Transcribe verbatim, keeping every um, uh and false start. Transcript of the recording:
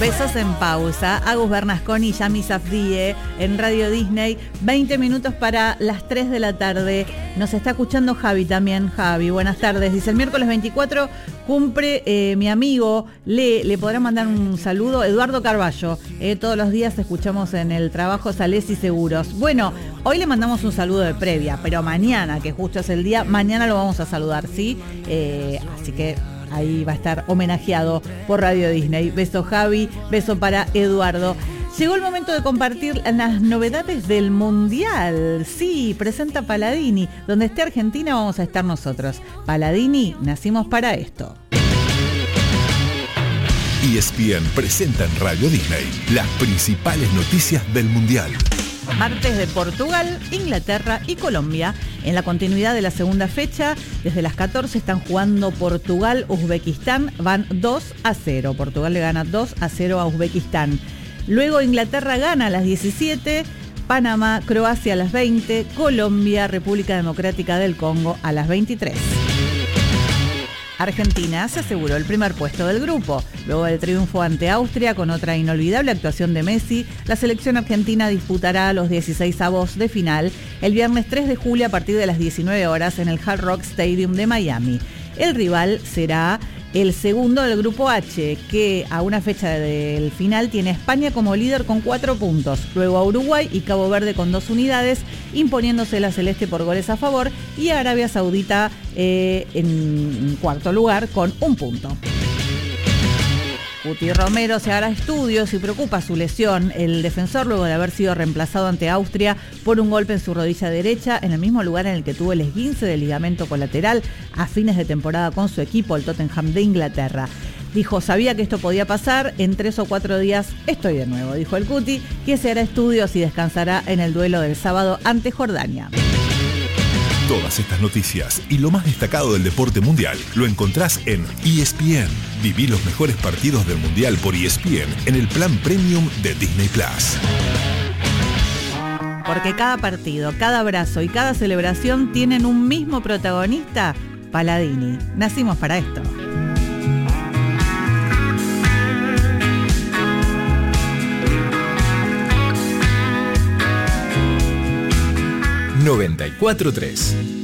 Besos en pausa. Agus Bernasconi y Yami Safdie en Radio Disney. veinte minutos para las tres de la tarde. Nos está escuchando Javi también. Javi, buenas tardes. Dice, el miércoles veinticuatro cumple eh, mi amigo. Le, le podrá mandar un saludo. Eduardo Carballo. Eh, todos los días escuchamos en el trabajo Salesi Seguros. Bueno, hoy le mandamos un saludo de previa, pero mañana, que justo es el día, mañana lo vamos a saludar, ¿sí? Eh, así que ahí va a estar homenajeado por Radio Disney. Beso Javi, beso para Eduardo. Llegó el momento de compartir las novedades del Mundial. Sí, presenta Paladini. Donde esté Argentina vamos a estar nosotros. Paladini, nacimos para esto. E S P N presenta en Radio Disney las principales noticias del Mundial. Martes de Portugal, Inglaterra y Colombia. En la continuidad de la segunda fecha, desde las catorce están jugando Portugal, Uzbekistán, van dos a cero. Portugal le gana dos a cero a Uzbekistán. Luego Inglaterra gana a las diecisiete, Panamá, Croacia a las veinte, Colombia, República Democrática del Congo a las veintitrés. Argentina se aseguró el primer puesto del grupo. Luego del triunfo ante Austria con otra inolvidable actuación de Messi, la selección argentina disputará los dieciseisavos de final el viernes tres de julio a partir de las diecinueve horas en el Hard Rock Stadium de Miami. El rival será el segundo del grupo H, que a una fecha del final tiene a España como líder con cuatro puntos, luego a Uruguay y Cabo Verde con dos unidades, imponiéndose la celeste por goles a favor, y a Arabia Saudita eh, en cuarto lugar con un punto. Cuti Romero se hará estudios y preocupa su lesión. El defensor, luego de haber sido reemplazado ante Austria por un golpe en su rodilla derecha, en el mismo lugar en el que tuvo el esguince del ligamento colateral a fines de temporada con su equipo, el Tottenham de Inglaterra. Dijo, sabía que esto podía pasar, en tres o cuatro días estoy de nuevo, dijo el Cuti, que se hará estudios y descansará en el duelo del sábado ante Jordania. Todas estas noticias y lo más destacado del deporte mundial lo encontrás en E S P N. Viví los mejores partidos del mundial por E S P N en el plan premium de Disney Plus. Porque cada partido, cada abrazo y cada celebración tienen un mismo protagonista, Paladini. Nacimos para esto. noventa y cuatro tres